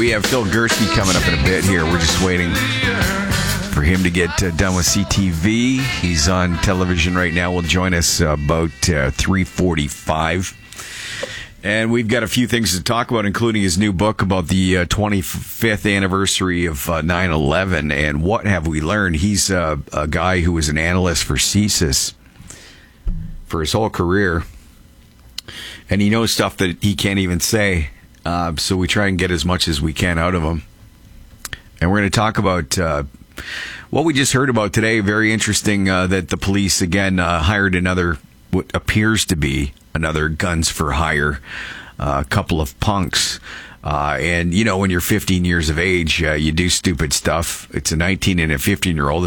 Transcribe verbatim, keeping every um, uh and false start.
We have Phil Gurski coming up in a bit here. We're just waiting for him to get uh, done with C T V. He's on television right now. Will join us uh, about uh, three forty-five. And we've got a few things to talk about, including his new book about the uh, twenty-fifth anniversary of uh, nine eleven. And what have we learned? He's uh, a guy who was an analyst for C S I S for his whole career. And he knows stuff that he can't even say. Uh, so we try and get as much as we can out of him. And we're going to talk about uh, what we just heard about today. Very interesting uh, that the police, again, uh, hired another, what appears to be another guns for hire, a uh, couple of punks. Uh, and, you know, when you're fifteen years of age, uh, you do stupid stuff. It's a nineteen and a fifteen-year-old.